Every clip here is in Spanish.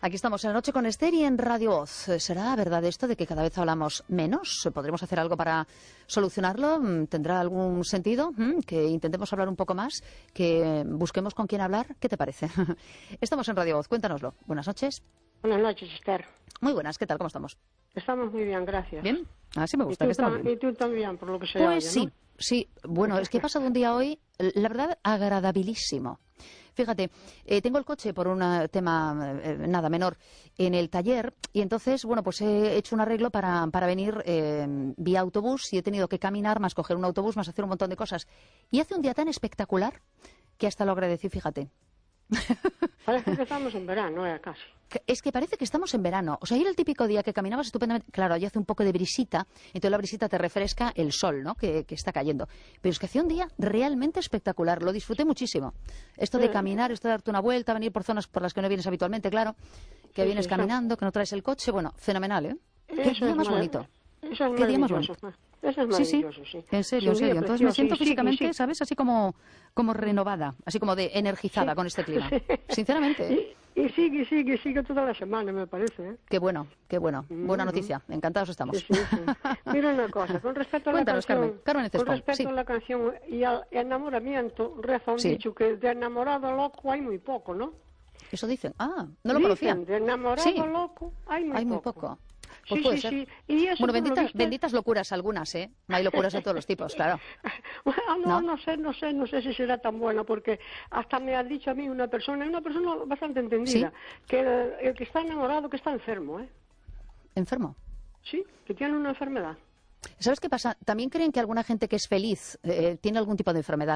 Aquí estamos en La Noche con Esther y en Radio Voz. ¿Será verdad esto de que cada vez hablamos menos? ¿Podremos hacer algo para solucionarlo? ¿Tendrá algún sentido? ¿Que intentemos hablar un poco más? ¿Que busquemos con quién hablar? ¿Qué te parece? Estamos en Radio Voz. Cuéntanoslo. Buenas noches. Buenas noches, Esther. Muy buenas. ¿Qué tal? ¿Cómo estamos? Estamos muy bien, gracias. ¿Bien? Así me gusta. Que estamos bien. Y tú también, por lo que se Pues oye, sí, ¿no? sí. Bueno, es que he pasado un día hoy, la verdad, agradabilísimo. Fíjate, tengo el coche por un tema nada menor en el taller y entonces, bueno, pues he hecho un arreglo para venir vía autobús y he tenido que caminar más coger un autobús más hacer un montón de cosas. Y hace un día tan espectacular que hasta lo agradecí, fíjate. Parece que estamos en verano, casi. Es que parece que estamos en verano. O sea, era el típico día que caminabas estupendamente. Claro, allí hace un poco de brisita, entonces la brisita te refresca el sol, ¿no? Que está cayendo. Pero es que hacía un día realmente espectacular. Lo disfruté muchísimo. Esto de caminar, esto de darte una vuelta, venir por zonas por las que no vienes habitualmente, claro. Que vienes caminando, que no traes el coche. Bueno, fenomenal, ¿eh? Qué día más bonito. Eso es Qué día más maravilloso. bonito. Eso es maravilloso, sí. En serio, en serio. Entonces me siento físicamente, ¿sabes? Así como renovada, así como de energizada con este clima. Sinceramente, ¿eh? Y sigue toda la semana, me parece, ¿eh? Qué bueno, qué bueno. Buena noticia. Encantados estamos. Sí. Mira una cosa, con respecto a la Cuéntanos, canción, Carmen con Cespón, respecto sí. a la canción y al enamoramiento, reza un dicho que de enamorado loco hay muy poco, ¿no? Eso dicen. Ah, no lo conocía. Dicen, de enamorado loco hay muy poco. Pues puede ser. Sí. Y eso, Bueno, benditas locuras algunas, ¿eh? No hay locuras de todos los tipos, claro. Bueno, no sé si será tan buena, porque hasta me ha dicho a mí una persona bastante entendida, que el que está enamorado que está enfermo, ¿eh? ¿Enfermo? Sí, que tiene una enfermedad. ¿Sabes qué pasa? También creen que alguna gente que es feliz tiene algún tipo de enfermedad.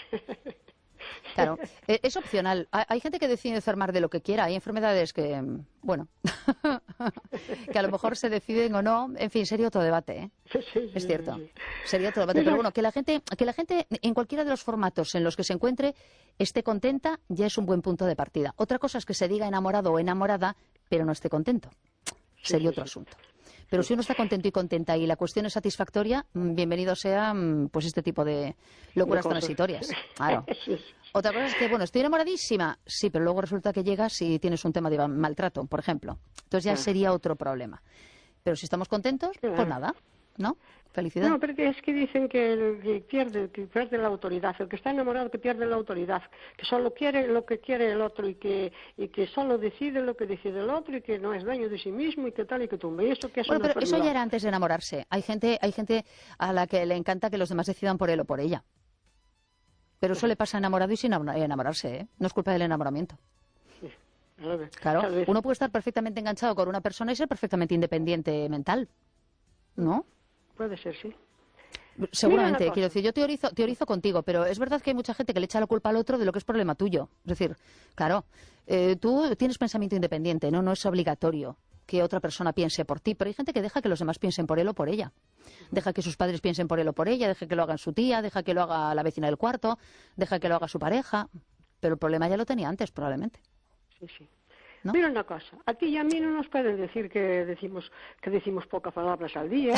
Claro, es opcional. Hay gente que decide enfermar de lo que quiera. Hay enfermedades que, bueno, que a lo mejor se deciden o no. En fin, sería otro debate, ¿eh? Sí, es cierto. Sería otro debate. Pero bueno, que la gente en cualquiera de los formatos en los que se encuentre esté contenta ya es un buen punto de partida. Otra cosa es que se diga enamorado o enamorada, pero no esté contento. Sería otro asunto. Pero si uno está contento y contenta y la cuestión es satisfactoria, bienvenido sea pues este tipo de locuras transitorias. Claro. Otra cosa es que, bueno, estoy enamoradísima. Sí, pero luego resulta que llegas y tienes un tema de maltrato, por ejemplo. Entonces ya sería otro problema. Pero si estamos contentos, pues nada, ¿no? Felicidad. No, pero es que dicen que pierde la autoridad. El que está enamorado que pierde la autoridad. Que solo quiere lo que quiere el otro y que solo decide lo que decide el otro y que no es dueño de sí mismo y que tal y que tumba. Y eso que es bueno, una pero eso enfermedad. ya era antes de enamorarse. Hay gente a la que le encanta que los demás decidan por él o por ella. Pero eso le pasa a enamorado y sin enamorarse, ¿eh? No es culpa del enamoramiento. Sí. Claro, uno puede estar perfectamente enganchado con una persona y ser perfectamente independiente mental, ¿no? Puede ser, sí. Seguramente, quiero decir, yo teorizo contigo, pero es verdad que hay mucha gente que le echa la culpa al otro de lo que es problema tuyo. Es decir, claro, tú tienes pensamiento independiente, no es obligatorio que otra persona piense por ti, pero hay gente que deja que los demás piensen por él o por ella. Deja que sus padres piensen por él o por ella, deja que lo haga su tía, deja que lo haga la vecina del cuarto, deja que lo haga su pareja, pero el problema ya lo tenía antes, probablemente. Sí. ¿No? Mira una cosa, a ti y a mí no nos pueden decir que decimos pocas palabras al día.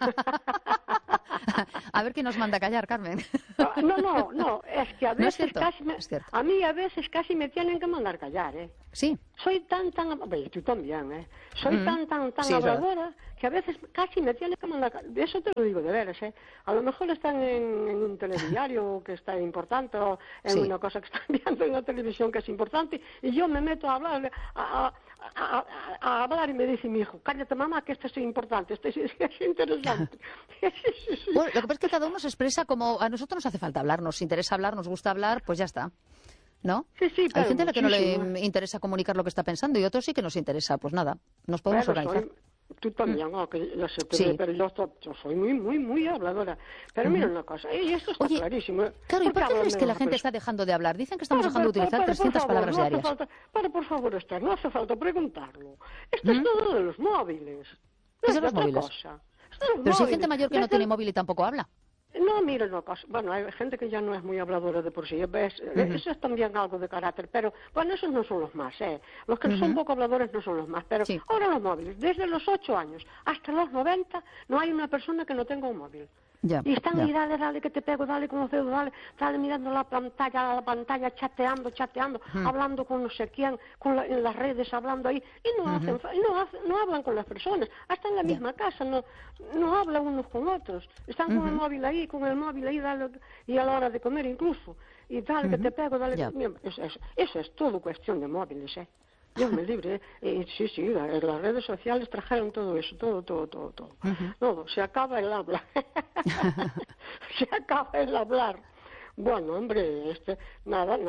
A ver quién nos manda a callar, Carmen. No, es que a veces es cierto. a mí a veces casi me tienen que mandar callar, ¿eh? Sí. Soy tan, bueno, tú también, ¿eh? Soy tan habladora que a veces casi me tienen que mandar callar. Eso te lo digo de veras, ¿eh? A lo mejor están en un telediario que está importante o en una cosa que están viendo en la televisión que es importante y yo me meto a hablar, a hablar y me dice mi hijo, cállate mamá que esto es importante, esto es interesante. Bueno, lo que pasa es que cada uno se expresa como a nosotros nos hace falta hablar, nos interesa hablar, nos gusta hablar, pues ya está. ¿No? Sí, hay gente a la que no le interesa comunicar lo que está pensando y otros sí que nos interesa. Pues nada, nos podemos organizar. Tú también, que yo sé, pero yo soy muy habladora. Pero mira una cosa, y esto está clarísimo. Claro, ¿y por qué crees que la gente está dejando de hablar? Dicen que estamos dejando de utilizar 300 palabras diarias. Pero por favor, Esther, no hace falta preguntarlo. Esto es todo de los móviles. ¿Es de los móviles? Pero si hay gente mayor que no tiene móvil y tampoco habla. No, mira una cosa. Bueno, hay gente que ya no es muy habladora de por sí. Eso es también algo de carácter. Pero, bueno, esos no son los más, ¿eh? Los que son poco habladores no son los más. Pero ahora los móviles, desde los 8 años hasta los 90, no hay una persona que no tenga un móvil. Y están ahí, dale, que te pego, dale con los dedos, dale mirando la pantalla, chateando, hablando con no sé quién, en las redes, hablando ahí, y no hablan con las personas, hasta en la misma casa, no hablan unos con otros, están con el móvil ahí, dale, y a la hora de comer incluso, y dale que te pego, dale, eso es todo cuestión de móviles, Dios me libre, sí, las redes sociales trajeron todo eso, todo. No, se acaba el habla. Se acaba el hablar. Bueno, hombre, nada.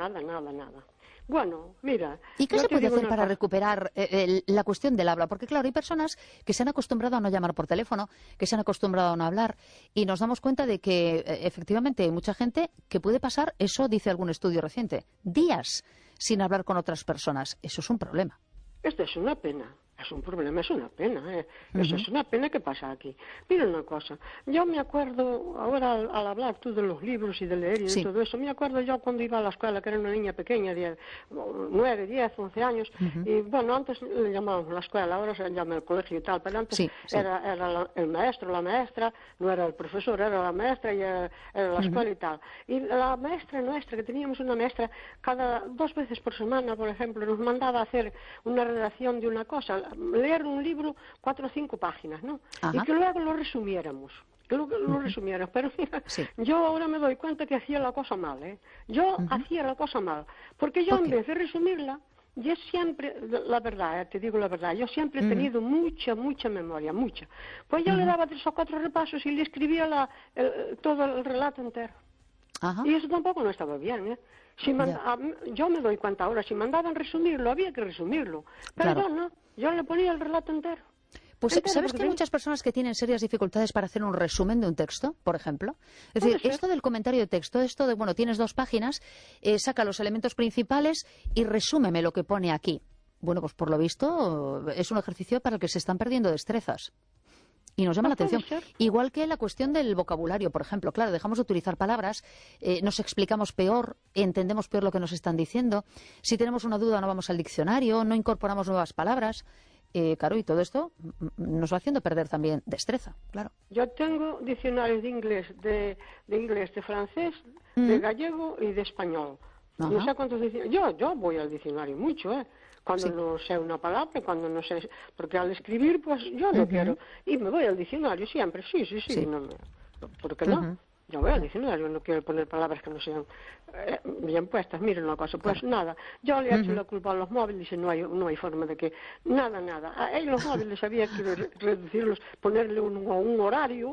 Bueno, mira... ¿Y qué se puede hacer para recuperar la cuestión del habla? Porque, claro, hay personas que se han acostumbrado a no llamar por teléfono, que se han acostumbrado a no hablar, y nos damos cuenta de que, efectivamente, hay mucha gente que puede pasar, eso dice algún estudio reciente, días sin hablar con otras personas. Eso es un problema. Esto es una pena. Es un problema, es una pena, Eso es una pena que pasa aquí. Mira una cosa, yo me acuerdo, ahora al hablar tú de los libros y de leer y de todo eso, me acuerdo yo cuando iba a la escuela, que era una niña pequeña, 9, 10, 11 años, y bueno, antes le llamábamos la escuela, ahora se llama el colegio y tal, pero antes era el maestro, la maestra, no era el profesor, era la maestra y era la escuela y tal. Y la maestra nuestra, que teníamos una maestra, cada 2 veces por semana, por ejemplo, nos mandaba a hacer una redacción de una cosa, leer un libro 4 o 5 páginas, ¿no? Y que luego lo resumiéramos. Pero mira, yo ahora me doy cuenta que hacía la cosa mal, Yo hacía la cosa mal, porque yo en vez de resumirla, yo siempre, la verdad, te digo la verdad, yo siempre he tenido mucha memoria, mucha. Pues yo le daba 3 o 4 repasos y le escribía todo el relato entero. Y eso tampoco no estaba bien, yo me doy cuenta ahora, si mandaban resumirlo, había que resumirlo. Pero yo no, yo le ponía el relato entero. Pues, ¿sabes que hay muchas personas que tienen serias dificultades para hacer un resumen de un texto, por ejemplo? Es decir, esto del comentario de texto, esto de, bueno, tienes 2 páginas, saca los elementos principales y resúmeme lo que pone aquí. Bueno, pues por lo visto es un ejercicio para el que se están perdiendo destrezas. Y nos llama la atención. Igual que la cuestión del vocabulario, por ejemplo. Claro, dejamos de utilizar palabras, nos explicamos peor, entendemos peor lo que nos están diciendo. Si tenemos una duda no vamos al diccionario, no incorporamos nuevas palabras. Claro, y todo esto nos va haciendo perder también destreza, claro. Yo tengo diccionarios de inglés, de francés, de gallego y de español. No sé cuántos diccionarios. Yo voy al diccionario mucho, Cuando no sé una palabra, cuando no sé... Porque al escribir, pues yo no quiero. Y me voy al diccionario siempre, sí. No, ¿por qué no? Yo voy al diccionario, no quiero poner palabras que no sean bien puestas. Miren una cosa, pues nada. Yo le he hecho la culpa a los móviles y no hay forma de que... Nada. A los móviles había que reducirlos, ponerle un horario,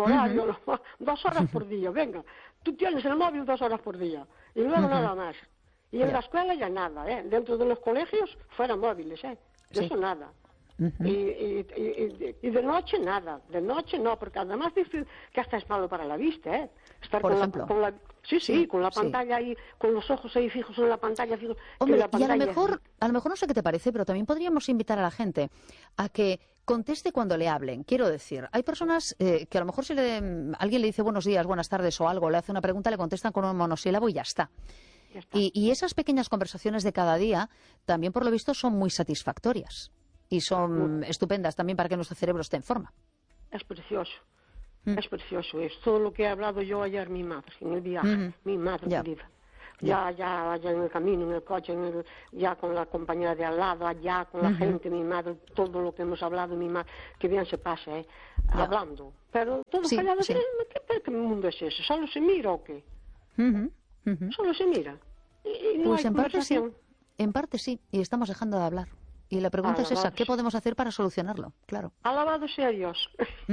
2 horas por día. Venga, tú tienes el móvil 2 horas por día. Y luego nada más. Y en la escuela ya nada, Dentro de los colegios fuera móviles, De eso nada. Y de noche nada. De noche no, porque además dice que hasta es malo para la vista, Estar por ejemplo. Con la pantalla ahí, con los ojos ahí fijos en la pantalla. Hombre, y a lo mejor no sé qué te parece, pero también podríamos invitar a la gente a que conteste cuando le hablen. Quiero decir, hay personas que a lo mejor si alguien le dice buenos días, buenas tardes o algo, le hace una pregunta, le contestan con un monosílabo y ya está. Y esas pequeñas conversaciones de cada día también, por lo visto, son muy satisfactorias y son estupendas también para que nuestro cerebro esté en forma. Es precioso. Es precioso. Es todo lo que he hablado yo ayer, mi madre, en el viaje. Mi madre querida. Ya en el camino, en el coche, ya con la compañera de al lado, allá con la gente, mi madre, todo lo que hemos hablado, mi madre, que bien se pasa, hablando. Pero todo callado, ¿qué mundo es ese? ¿Solo se mira o qué? Solo se mira. Y no pues hay en parte sí, y estamos dejando de hablar. Y la pregunta es esa, ¿qué podemos hacer para solucionarlo? Claro. Alabado sea Dios.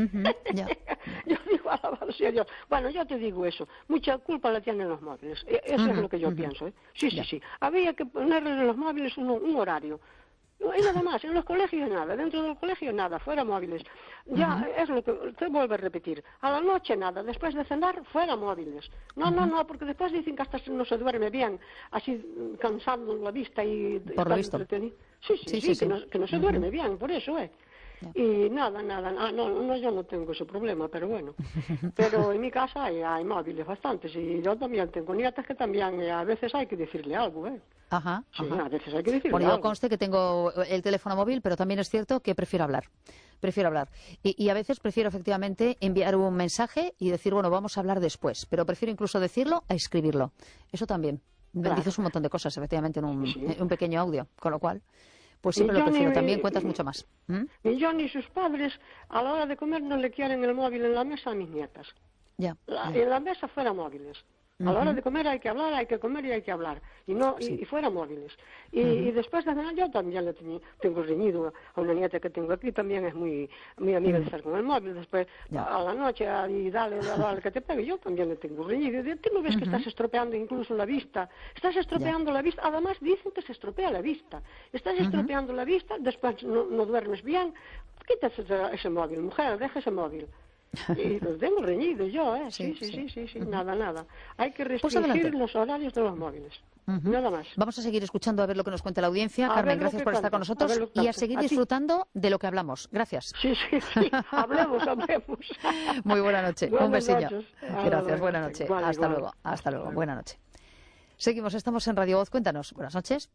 Yo digo, alabado sea Dios. Bueno, yo te digo eso. Mucha culpa la tienen los móviles. Eso es lo que yo pienso. Sí. Había que ponerle en los móviles un horario. Y nada más, en los colegios nada, dentro del colegio nada, fuera móviles. Ya es lo que te vuelvo a repetir. A la noche nada, después de cenar, fuera móviles. No, porque después dicen que hasta no se duerme bien, así cansando la vista y... Por lo visto. Sí, que no se duerme bien, por eso, Y nada, no, yo no tengo ese problema, pero bueno. Pero en mi casa hay móviles bastantes y yo también tengo nietas que también a veces hay que decirle algo, Sí, a veces hay que decirle algo. Yo conste que tengo el teléfono móvil, pero también es cierto que prefiero hablar. Prefiero hablar. Y a veces prefiero efectivamente enviar un mensaje y decir, bueno, vamos a hablar después. Pero prefiero incluso decirlo a escribirlo. Eso también. Claro. Dices un montón de cosas, efectivamente, en un pequeño audio. Con lo cual, pues Ni siempre lo yo prefiero. ni- También cuentas mucho más. Ni yo ni sus padres a la hora de comer no le quieren el móvil en la mesa a mis nietas. Ya. En la mesa fuera móviles. A la hora de comer hay que hablar, hay que comer y hay que hablar. Y fuera móviles. Y después de cenar yo también tengo reñido a una nieta que tengo aquí, también es muy amiga de estar con el móvil. Después a la noche y dale que te pegue, yo también le tengo reñido. ¿Tú no ves que estás estropeando incluso la vista? Estás estropeando la vista. Además dicen que se estropea la vista. Estás estropeando la vista, después no duermes bien. Quítate ese móvil, mujer, deja ese móvil. Y los tengo reñidos yo, ¿eh? Sí, nada. Hay que restringir los horarios de los móviles. Nada más. Vamos a seguir escuchando a ver lo que nos cuenta la audiencia. Carmen, gracias por estar con nosotros y a seguir disfrutando de lo que hablamos. Gracias. Sí. Hablemos. Muy buena noche. Un besillo. Gracias, buena noche. Igual. Hasta luego. Buena noche. Seguimos, estamos en Radio Voz. Cuéntanos. Buenas noches.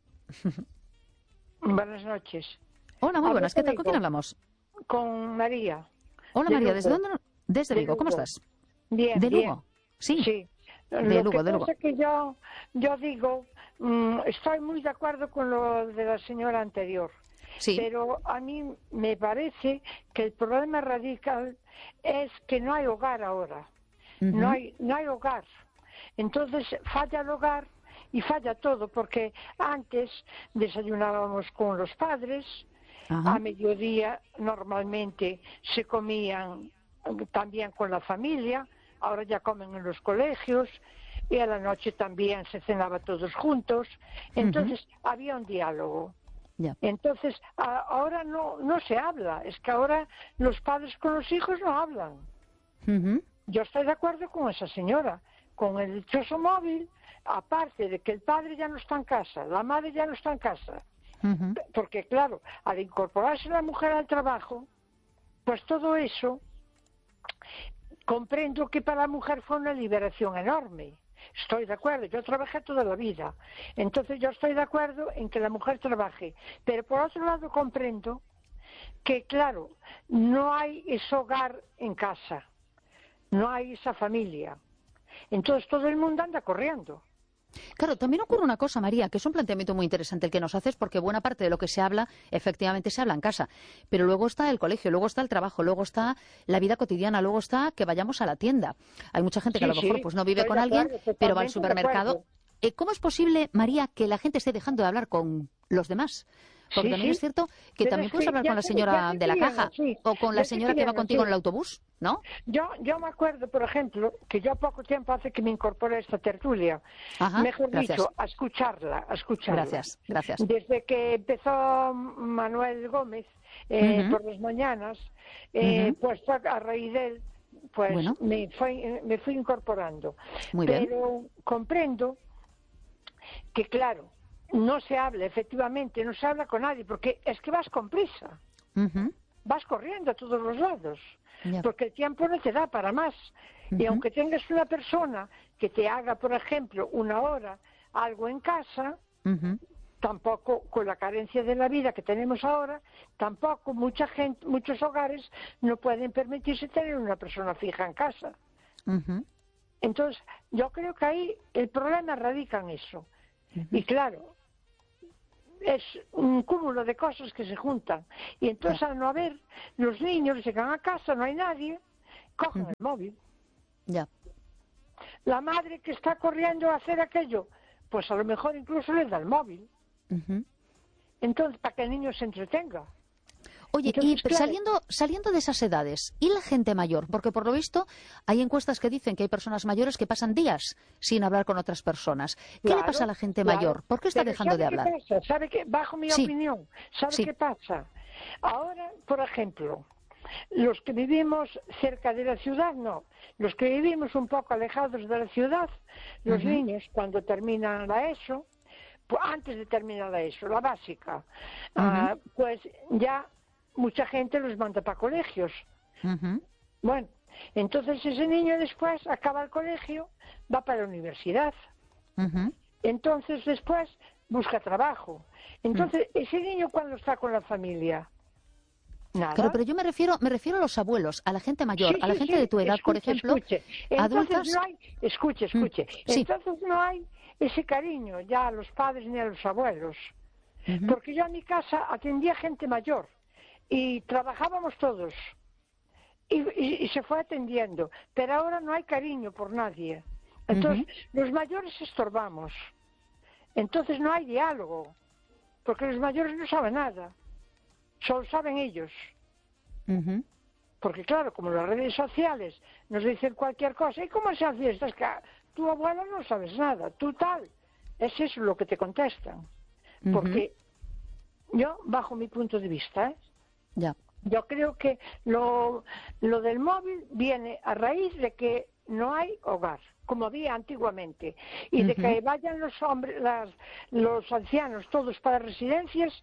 Buenas noches. Hola, muy buenas. ¿Qué tal? ¿Con quién hablamos? Con María. Hola, María. ¿Desde dónde? Desde Lugo. ¿Cómo estás? Bien. ¿De bien. Lugo? Sí. De Lugo. Es que yo digo, estoy muy de acuerdo con lo de la señora anterior. Sí. Pero a mí me parece que el problema radical es que no hay hogar ahora. No hay hogar. Entonces falla el hogar y falla todo, porque antes desayunábamos con los padres. A mediodía normalmente se comían también con la familia, ahora ya comen en los colegios, y a la noche también se cenaba todos juntos. Entonces había un diálogo. Entonces ahora no se habla, es que ahora los padres con los hijos no hablan. Yo estoy de acuerdo con esa señora, con el dichoso móvil, aparte de que el padre ya no está en casa, la madre ya no está en casa. Porque claro, al incorporarse la mujer al trabajo, pues todo eso, comprendo que para la mujer fue una liberación enorme. Estoy de acuerdo, yo trabajé toda la vida, entonces yo estoy de acuerdo en que la mujer trabaje, pero por otro lado comprendo que claro, no hay ese hogar en casa, no hay esa familia, entonces todo el mundo anda corriendo. Claro, también ocurre una cosa, María, que es un planteamiento muy interesante el que nos haces, porque buena parte de lo que se habla, efectivamente se habla en casa. Pero luego está el colegio, luego está el trabajo, luego está la vida cotidiana, luego está que vayamos a la tienda. Hay mucha gente que a lo mejor pues no vive con alguien, pero va al supermercado. ¿Cómo es posible, María, que la gente esté dejando de hablar con los demás? Porque también es cierto que también puedes hablar con la señora de la caja o con la señora que va contigo en el autobús, ¿no? Yo me acuerdo, por ejemplo, que yo poco tiempo hace que me incorporé a esta tertulia. Mejor dicho, a escucharla. Gracias. Desde que empezó Manuel Gómez por las mañanas, pues a raíz de él, pues bueno, me fui incorporando. Muy bien. Pero comprendo que, claro, no se habla, efectivamente, no se habla con nadie, porque es que vas con prisa. Vas corriendo a todos los lados, porque el tiempo no te da para más. Y aunque tengas una persona que te haga, por ejemplo, una hora algo en casa, tampoco, con la carencia de la vida que tenemos ahora, tampoco mucha gente, muchos hogares no pueden permitirse tener una persona fija en casa. Entonces, yo creo que ahí el problema radica en eso. Y claro, es un cúmulo de cosas que se juntan. Y entonces, al no haber, los niños llegan a casa, no hay nadie, cogen el móvil. La madre que está corriendo a hacer aquello, pues a lo mejor incluso le da el móvil. Entonces, para que el niño se entretenga. Oye, entonces, y claro, saliendo de esas edades, ¿y la gente mayor? Porque por lo visto hay encuestas que dicen que hay personas mayores que pasan días sin hablar con otras personas. ¿Qué le pasa a la gente mayor? ¿Por qué está dejando de hablar? ¿Sabe qué? Bajo mi opinión, ¿sabe qué pasa? Ahora, por ejemplo, los que vivimos cerca de la ciudad, no. Los que vivimos un poco alejados de la ciudad, los niños, cuando terminan la ESO, pues antes de terminar la ESO, la básica, pues ya mucha gente los manda para colegios. Bueno, entonces ese niño después acaba el colegio, va para la universidad. Entonces después busca trabajo. Entonces ese niño, cuando está con la familia, Nada. Claro, pero yo me refiero a los abuelos, a la gente mayor, a la gente de tu edad, por ejemplo, adultas. No hay, escuche. Entonces no hay ese cariño ya a los padres ni a los abuelos. Porque yo en mi casa atendía gente mayor y trabajábamos todos y se fue atendiendo, pero ahora no hay cariño por nadie. Entonces los mayores estorbamos, entonces no hay diálogo, porque los mayores no saben nada, solo saben ellos. Porque claro, como las redes sociales nos dicen cualquier cosa, ¿y cómo se hace esto? Es que tu abuela no sabes nada, tú tal, es eso lo que te contestan. Porque yo, bajo mi punto de vista, yo creo que lo del móvil viene a raíz de que no hay hogar, como había antiguamente, y de que vayan los hombres, los ancianos todos para residencias.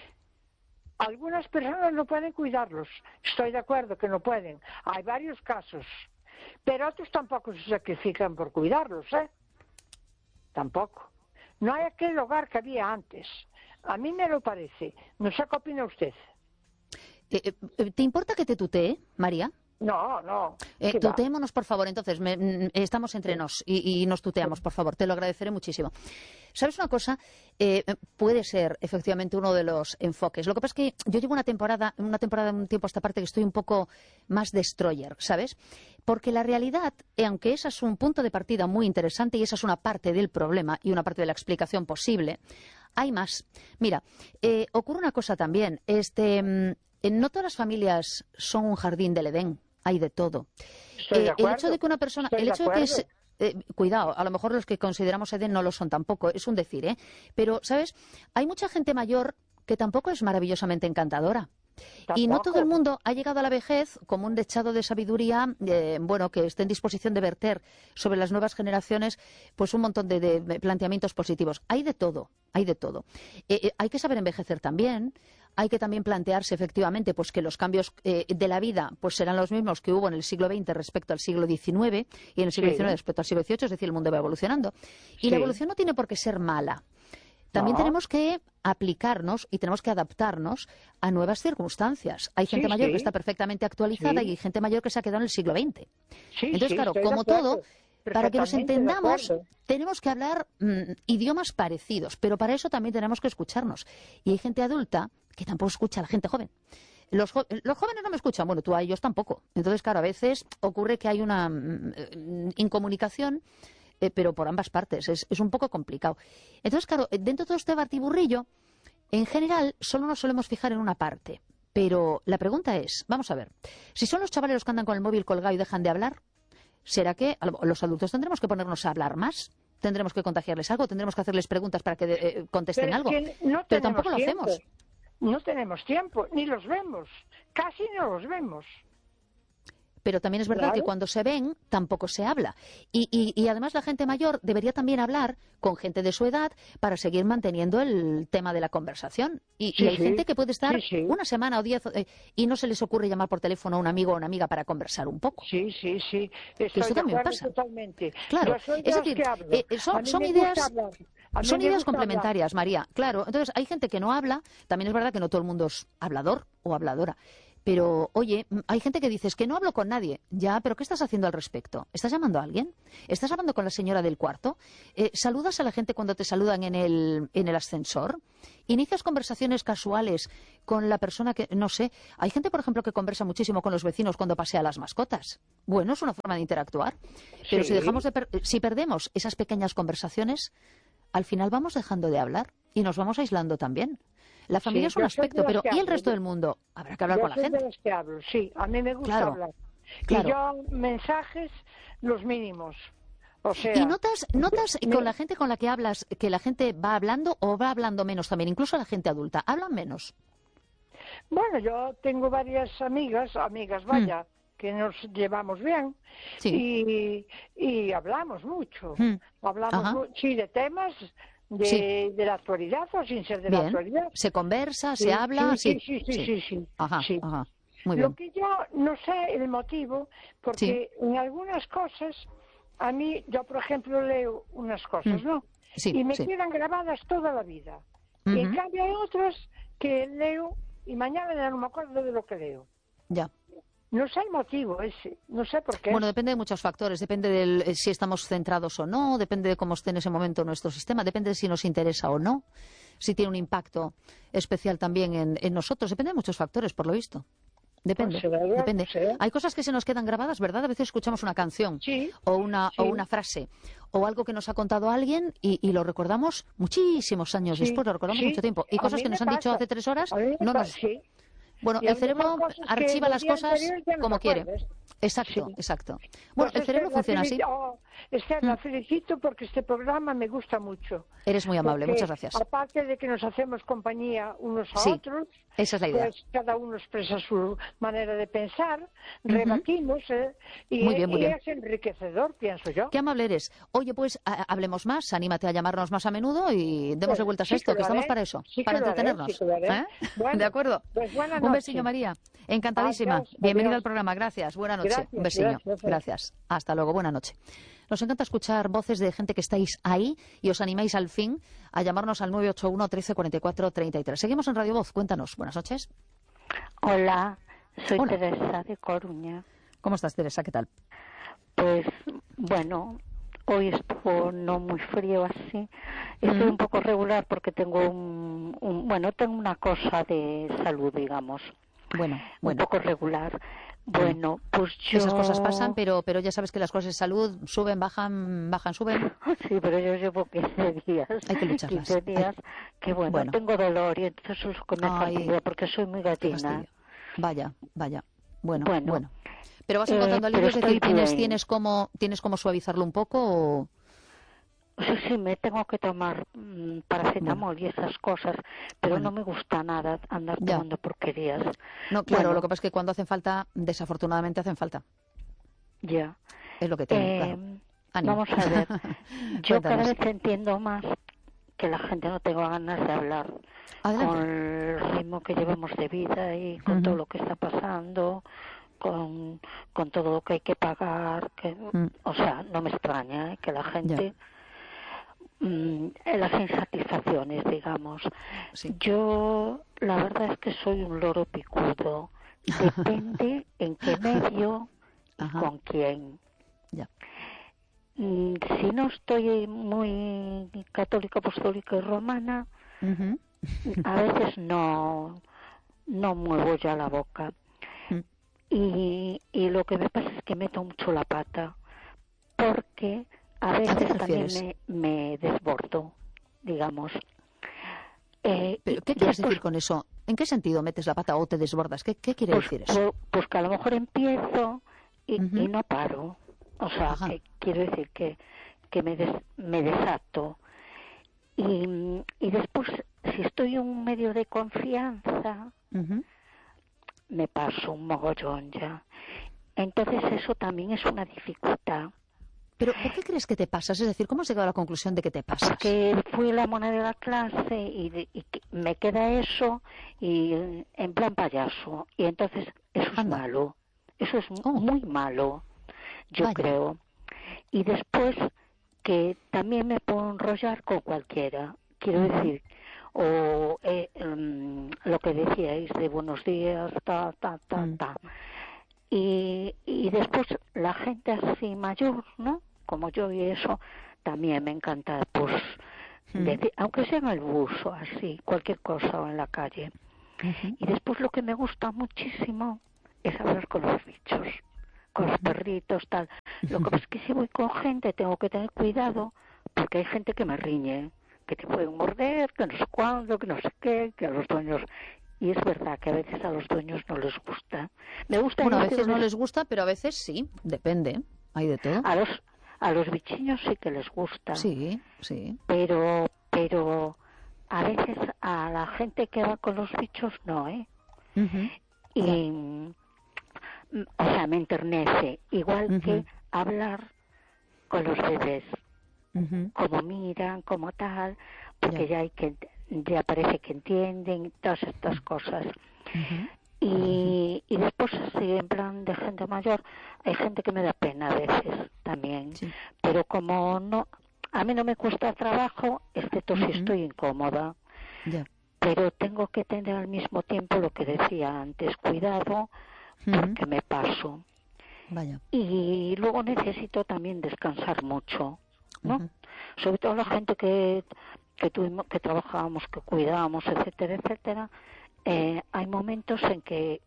Algunas personas no pueden cuidarlos, estoy de acuerdo que no pueden, hay varios casos, pero otros tampoco se sacrifican por cuidarlos, tampoco. No hay aquel hogar que había antes. A mí me lo parece. No sé qué opina usted. ¿Te importa que te tutee, María? No. Tuteémonos, por favor. Entonces, estamos entre nos y nos tuteamos, por favor. Te lo agradeceré muchísimo. ¿Sabes una cosa? Puede ser, efectivamente, uno de los enfoques. Lo que pasa es que yo llevo un tiempo a esta parte que estoy un poco más destroyer, ¿sabes? Porque la realidad, aunque ese es un punto de partida muy interesante y esa es una parte del problema y una parte de la explicación posible, hay más. Mira, ocurre una cosa también. No todas las familias son un jardín del Edén. Hay de todo. El hecho de que una persona... cuidado, a lo mejor los que consideramos Edén no lo son tampoco, es un decir, ¿eh? Pero, ¿sabes? Hay mucha gente mayor que tampoco es maravillosamente encantadora. Y no todo el mundo ha llegado a la vejez como un dechado de sabiduría, que esté en disposición de verter sobre las nuevas generaciones pues un montón de planteamientos positivos. Hay de todo, hay de todo. Hay que saber envejecer también. Hay que también plantearse efectivamente pues que los cambios de la vida pues serán los mismos que hubo en el siglo XX respecto al siglo XIX y en el siglo XIX respecto al siglo XVIII, es decir, el mundo va evolucionando. Y la evolución no tiene por qué ser mala. También tenemos que aplicarnos y tenemos que adaptarnos a nuevas circunstancias. Hay gente mayor que está perfectamente actualizada y hay gente mayor que se ha quedado en el siglo XX. Entonces, claro, como todo, para que nos entendamos, tenemos que hablar idiomas parecidos, pero para eso también tenemos que escucharnos. Y hay gente adulta que tampoco escucha a la gente joven. Los jóvenes no me escuchan, bueno, tú a ellos tampoco. Entonces, claro, a veces ocurre que hay una incomunicación, pero por ambas partes. Es un poco complicado. Entonces, claro, dentro de todo este batiburrillo, en general, solo nos solemos fijar en una parte. Pero la pregunta es, vamos a ver, si son los chavales los que andan con el móvil colgado y dejan de hablar, ¿será que los adultos tendremos que ponernos a hablar más? ¿Tendremos que contagiarles algo? ¿Tendremos que hacerles preguntas para que contesten algo? Pero tampoco lo hacemos. No tenemos tiempo, ni los vemos. Casi no los vemos. Pero también es verdad que cuando se ven, tampoco se habla. Y además la gente mayor debería también hablar con gente de su edad para seguir manteniendo el tema de la conversación. Y hay gente que puede estar una semana o 10 y no se les ocurre llamar por teléfono a un amigo o una amiga para conversar un poco. Sí. Que eso también pasa. Totalmente. Claro, es decir, son ideas complementarias, María. Claro, entonces hay gente que no habla. También es verdad que no todo el mundo es hablador o habladora. Pero, oye, hay gente que dice, es que no hablo con nadie. Ya, pero ¿qué estás haciendo al respecto? ¿Estás llamando a alguien? ¿Estás hablando con la señora del cuarto? ¿Saludas a la gente cuando te saludan en el ascensor? ¿Inicias conversaciones casuales con la persona que, no sé, hay gente, por ejemplo, que conversa muchísimo con los vecinos cuando pasea a las mascotas? Bueno, es una forma de interactuar. Pero si perdemos esas pequeñas conversaciones, al final vamos dejando de hablar y nos vamos aislando también. La familia es un aspecto, pero ¿y el resto del mundo? Habrá que hablar con la gente. De los que hablo, sí, a mí me gusta hablar. Claro. Y yo mensajes los mínimos. O sea, ¿y notas con la gente con la que hablas que la gente va hablando o va hablando menos también? Incluso la gente adulta, ¿hablan menos? Bueno, yo tengo varias amigas, vaya, que nos llevamos bien y hablamos mucho. Hablamos de temas de la actualidad o sin ser de la actualidad. Se conversa, se habla. Sí. Ajá. Muy bien. Lo que yo no sé el motivo, porque en algunas cosas, a mí, yo por ejemplo leo unas cosas, ¿no? Y me quedan grabadas toda la vida. Y en cambio hay otras que leo y mañana ya no me acuerdo de lo que leo. Ya. No sé el motivo ese, no sé por qué. Bueno, depende de muchos factores, depende de si estamos centrados o no, depende de cómo esté en ese momento nuestro sistema, depende de si nos interesa o no, si tiene un impacto especial también en nosotros, depende de muchos factores, por lo visto. Depende, depende. Hay cosas que se nos quedan grabadas, ¿verdad? A veces escuchamos una canción o una frase o algo que nos ha contado alguien y lo recordamos muchísimos años después, lo recordamos mucho tiempo. Y cosas que nos han dicho hace 3 horas, no nos... Bueno, el cerebro archiva las cosas como quiere. Exacto, exacto. Bueno, el cerebro funciona así. Esther, la felicito porque este programa me gusta mucho. Eres muy amable, muchas gracias. Aparte de que nos hacemos compañía unos a otros, esa es la idea. Pues cada uno expresa su manera de pensar, rebatimos, y muy bien. Es enriquecedor, pienso yo. Qué amable eres. Oye, pues hablemos más, anímate a llamarnos más a menudo y démosle vueltas a esto, que estamos para eso, para entretenernos. Bueno, de acuerdo. Pues buena noche. Un besillo, María. Encantadísima. Bienvenida al programa. Gracias. Buena noche. Gracias, un besillo. Gracias. Hasta luego. Buena noche. Nos encanta escuchar voces de gente que estáis ahí y os animáis al fin a llamarnos al 981 13 44 33. Seguimos en Radio Voz. Cuéntanos. Buenas noches. Hola, soy Teresa de Coruña. ¿Cómo estás, Teresa? ¿Qué tal? Pues, bueno, hoy estuvo no muy frío así. Estoy un poco regular porque tengo tengo una cosa de salud, digamos. Bueno. Un poco regular. Bueno, pues yo... Esas cosas pasan, pero ya sabes que las cosas de salud suben, bajan, suben. Sí, pero yo llevo 15 días. Hay que lucharlas. 15 días que, bueno, tengo dolor y entonces eso es lo que me fastidia porque soy muy gatina. Vaya. Bueno. Pero vas encontrando alivio, es decir, ¿tienes cómo suavizarlo un poco o...? Sí, me tengo que tomar paracetamol y esas cosas, pero no me gusta nada andar tomando porquerías. No, claro, lo que pasa es que cuando hacen falta, desafortunadamente hacen falta. Ya. Es lo que tengo, claro. Ánimo. Vamos a ver, yo cada vez entiendo más que la gente no tenga ganas de hablar. Adelante. Con el ritmo que llevamos de vida y con todo lo que está pasando, con todo lo que hay que pagar, o sea, no me extraña que la gente... las insatisfacciones, digamos. Sí. Yo, la verdad es que soy un loro picudo. Depende en qué medio y con quién. Ya. Si no estoy muy católica, apostólica y romana, a veces no muevo ya la boca. Y lo que me pasa es que meto mucho la pata, porque a veces también me desbordo, digamos. ¿Pero qué quieres decir con eso? ¿En qué sentido metes la pata o te desbordas? ¿Qué quiere decir eso? Pues que a lo mejor empiezo y no paro. O sea, que quiero decir que me desato. Y después, si estoy en un medio de confianza, me paso un mogollón ya. Entonces eso también es una dificultad. ¿Pero por qué crees que te pasas? Es decir, ¿cómo has llegado a la conclusión de que te pasas? Porque fui la mona de la clase y me queda eso y en plan payaso. Y entonces eso es malo. Eso es muy malo, yo creo. Y después que también me puedo enrollar con cualquiera. Quiero decir, o lo que decíais de buenos días, Y después la gente así mayor, ¿no? Como yo y eso, también me encanta, pues, decir, aunque sea en el bus o así, cualquier cosa o en la calle. Y después lo que me gusta muchísimo es hablar con los bichos, con los perritos, tal. Lo que pasa es que si voy con gente tengo que tener cuidado porque hay gente que me riñe, que te pueden morder, que no sé cuándo, que no sé qué, que a los dueños... Y es verdad que a veces a los dueños no les gusta. Me gusta. Bueno, a veces no les gusta, pero a veces sí, depende. Hay de todo. A los bichiños sí que les gusta. Sí. Pero a veces a la gente que va con los bichos no, ¿eh? Y, o sea, me enternece. Igual que hablar con los bebés. Como miran, como tal, porque ya parece que entienden todas estas cosas. Y después, sí, en plan de gente mayor, hay gente que me da pena a veces también. Pero como no, a mí no me cuesta trabajo, excepto si estoy incómoda. pero tengo que tener al mismo tiempo lo que decía antes, cuidado, porque me paso. Vaya. Y luego necesito también descansar mucho, ¿no? Sobre todo la gente que tuvimos, que trabajábamos, que cuidábamos, etcétera, etcétera. Hay momentos en que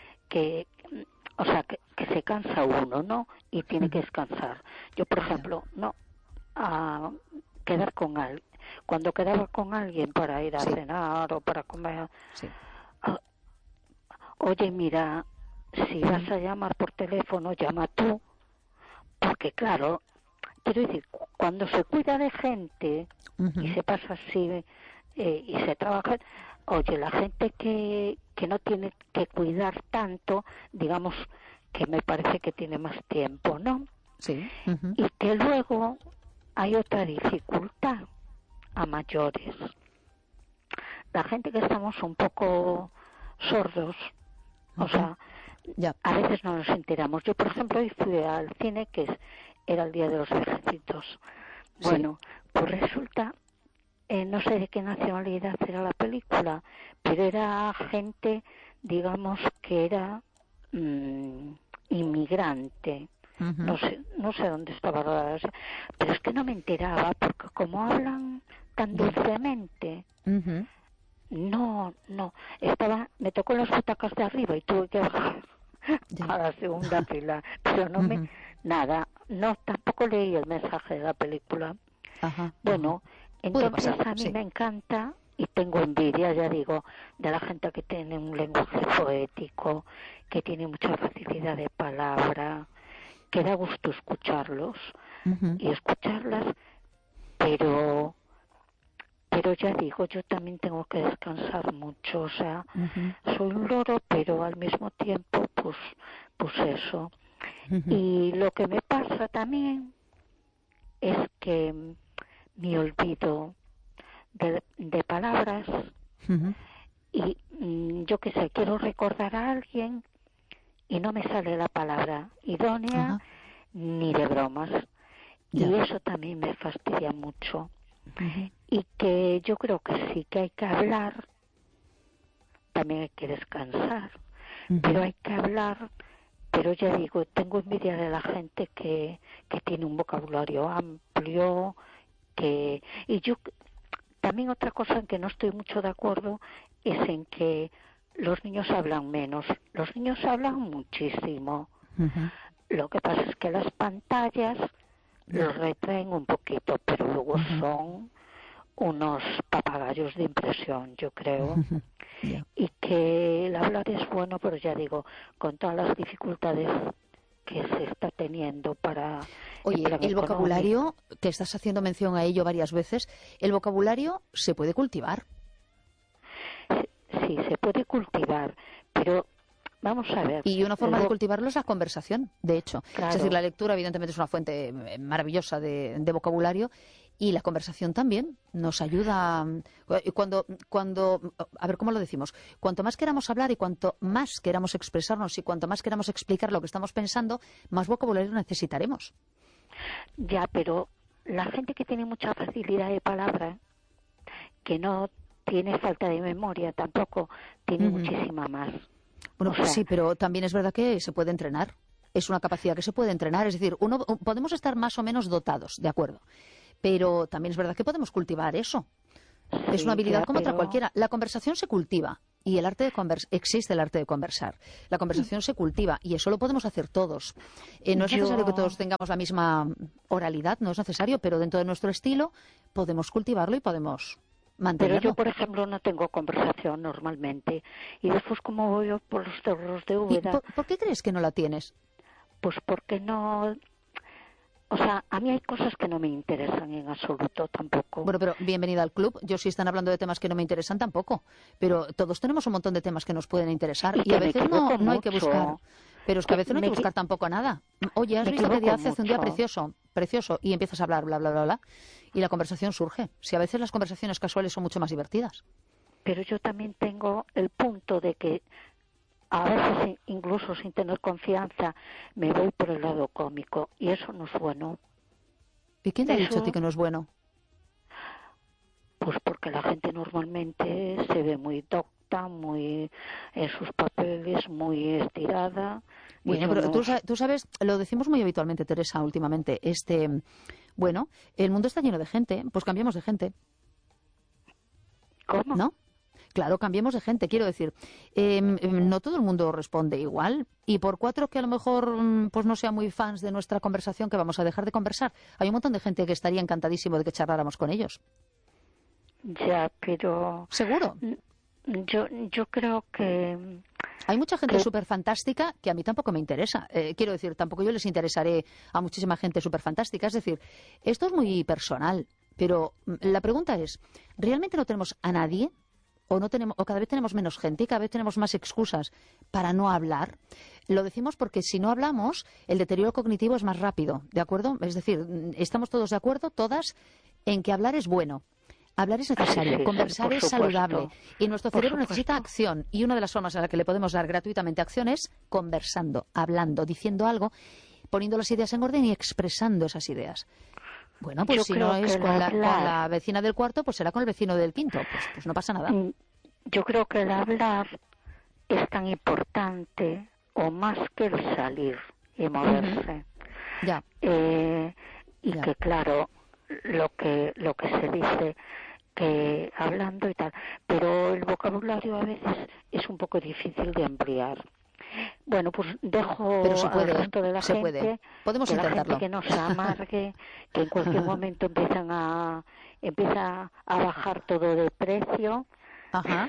se cansa uno, ¿no? Y tiene que descansar. Yo, por ejemplo, no quedar con alguien. Cuando quedaba con alguien para ir a cenar o para comer, oye, mira, si vas a llamar por teléfono, llama tú, porque claro, quiero decir, cuando se cuida de gente y se pasa así y se trabaja, oye, la gente que no tiene que cuidar tanto, digamos que me parece que tiene más tiempo, ¿no? Sí. Y que luego hay otra dificultad a mayores. La gente que estamos un poco sordos, o sea, a veces no nos enteramos. Yo, por ejemplo, hoy fui al cine, era el Día de los Ejércitos. Bueno, pues resulta, no sé de qué nacionalidad era la película, pero era gente, digamos, que era inmigrante. No sé dónde estaba rodada, pero es que no me enteraba, porque como hablan tan dulcemente, no, me tocó las butacas de arriba y tuve que bajar a la segunda fila, pero tampoco leí el mensaje de la película. Bueno, entonces a mí me encanta y tengo envidia, ya digo, de la gente que tiene un lenguaje poético, que tiene mucha facilidad de palabra, que da gusto escucharlos y escucharlas, pero ya digo, yo también tengo que descansar mucho, o sea, soy un loro, pero al mismo tiempo, pues eso. Y lo que me pasa también es que me olvido de palabras y yo qué sé, quiero recordar a alguien y no me sale la palabra idónea ni de bromas. Y eso también me fastidia mucho. Y que yo creo que sí que hay que hablar, también hay que descansar, pero hay que hablar, pero ya digo, tengo envidia de la gente que tiene un vocabulario amplio, y yo también otra cosa en que no estoy mucho de acuerdo es en que los niños hablan menos. Los niños hablan muchísimo. Lo que pasa es que las pantallas los retraen un poquito, pero luego son unos papagayos de impresión, yo creo. Y que el hablar es bueno, pero ya digo, con todas las dificultades que se está teniendo para... Oye, el vocabulario, que estás haciendo mención a ello varias veces, el vocabulario se puede cultivar. Sí, se puede cultivar, pero vamos a ver. Y una forma de cultivarlo es la conversación, de hecho. Claro. Es decir, la lectura evidentemente es una fuente maravillosa de vocabulario, y la conversación también nos ayuda. Cuando, a ver, ¿cómo lo decimos? Cuanto más queramos hablar y cuanto más queramos expresarnos y cuanto más queramos explicar lo que estamos pensando, más vocabulario necesitaremos. Ya, pero la gente que tiene mucha facilidad de palabra, que no tiene falta de memoria tampoco, tiene muchísima más. Bueno, pues sí, pero también es verdad que se puede entrenar. Es una capacidad que se puede entrenar. Es decir, podemos estar más o menos dotados, de acuerdo. Pero también es verdad que podemos cultivar eso. Sí, es una habilidad como otra cualquiera. La conversación se cultiva y existe el arte de conversar. La conversación se cultiva y eso lo podemos hacer todos. No es necesario que todos tengamos la misma oralidad, no es necesario, pero dentro de nuestro estilo podemos cultivarlo y podemos mantenerlo. Pero yo, por ejemplo, no tengo conversación normalmente. Y después, como voy yo por los cerros de Úbeda... ¿Por qué crees que no la tienes? Pues porque no... O sea, a mí hay cosas que no me interesan en absoluto tampoco. Bueno, pero bienvenida al club. Yo, si están hablando de temas que no me interesan, tampoco. Pero todos tenemos un montón de temas que nos pueden interesar y a veces no hay que buscar. Pero es que a veces no hay que buscar tampoco nada. Oye, has visto que Díaz hace un día precioso, y empiezas a hablar, bla, bla, bla, bla, y la conversación surge. Si a veces las conversaciones casuales son mucho más divertidas. Pero yo también tengo el punto de que a veces, incluso sin tener confianza, me voy por el lado cómico y eso no es bueno. ¿Y quién te ha dicho a ti que no es bueno? Pues porque la gente normalmente se ve muy docta, muy en sus papeles, muy estirada. Bueno, pero tú sabes, lo decimos muy habitualmente, Teresa, últimamente, bueno, el mundo está lleno de gente, pues cambiemos de gente. ¿Cómo? ¿No? Claro, cambiemos de gente, quiero decir, no todo el mundo responde igual, y por 4 que a lo mejor pues no sean muy fans de nuestra conversación, que vamos a dejar de conversar, hay un montón de gente que estaría encantadísimo de que charláramos con ellos. Ya, pero... ¿Seguro? Yo creo que... Hay mucha gente súper fantástica que a mí tampoco me interesa. Quiero decir, tampoco yo les interesaré a muchísima gente súper fantástica. Es decir, esto es muy personal, pero la pregunta es, ¿realmente no tenemos a nadie? ¿O cada vez tenemos menos gente y cada vez tenemos más excusas para no hablar? Lo decimos porque si no hablamos, el deterioro cognitivo es más rápido, ¿de acuerdo? Es decir, estamos todos de acuerdo, todas, en que hablar es bueno. Hablar es necesario, conversar es saludable y nuestro cerebro necesita acción, y una de las formas en la que le podemos dar gratuitamente acción es conversando, hablando, diciendo algo, poniendo las ideas en orden y expresando esas ideas. Bueno, pues si no es con la vecina del cuarto, pues será con el vecino del quinto, pues no pasa nada. Yo creo que el hablar es tan importante o más que el salir y moverse. Ya. Y ya. Que claro, lo que se dice, que hablando y tal, pero el vocabulario a veces es un poco difícil de ampliar. Bueno, pues dejo al resto de la gente, Podemos que la intentarlo. gente que no se amargue, que en cualquier momento empieza a bajar todo de precio. Ajá.